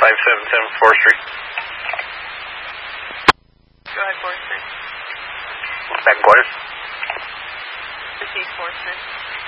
5710 Forestry. Go ahead, Forestry. Back in quarters. Proceed, Forestry.